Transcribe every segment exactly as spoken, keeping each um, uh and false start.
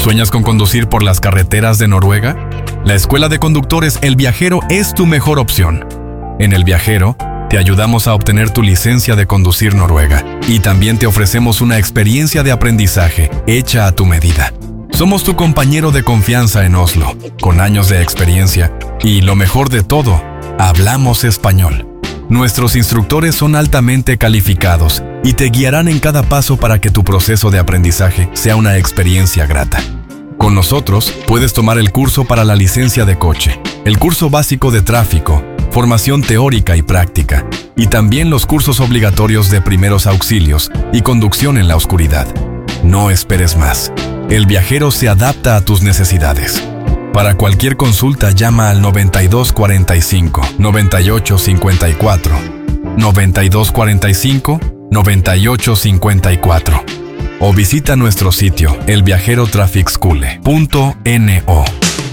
¿Sueñas con conducir por las carreteras de Noruega? La Escuela de Conductores El Viajero es tu mejor opción. En El Viajero, te ayudamos a obtener tu licencia de conducir noruega y también te ofrecemos una experiencia de aprendizaje hecha a tu medida. Somos tu compañero de confianza en Oslo, con años de experiencia y, lo mejor de todo, hablamos español. Nuestros instructores son altamente calificados y te guiarán en cada paso para que tu proceso de aprendizaje sea una experiencia grata. Con nosotros puedes tomar el curso para la licencia de coche, el curso básico de tráfico, formación teórica y práctica, y también los cursos obligatorios de primeros auxilios y conducción en la oscuridad. No esperes más. El Viajero se adapta a tus necesidades. Para cualquier consulta, llama al noventa y dos cuarenta y cinco, noventa y ocho cincuenta y cuatro, noventa y dos cuarenta y cinco, noventa y ocho cincuenta y cuatro o visita nuestro sitio el viajero traffic school punto no.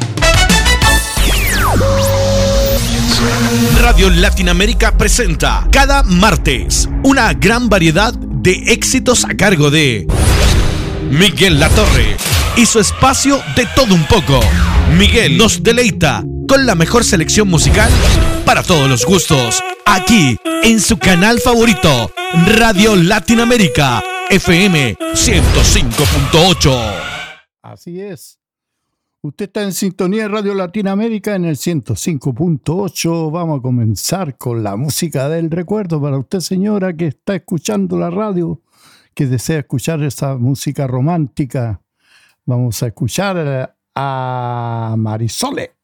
Radio Latinoamérica presenta cada martes una gran variedad de éxitos a cargo de Miguel Latorre y su espacio de todo un poco. Miguel nos deleita con la mejor selección musical para todos los gustos, aquí en su canal favorito, Radio Latinoamérica, F M ciento cinco punto ocho. Así es. Usted está en sintonía de Radio Latinoamérica en el ciento cinco punto ocho. Vamos a comenzar con la música del recuerdo para usted, señora, que está escuchando la radio, que desea escuchar esa música romántica. Vamos a escuchar a Marisole.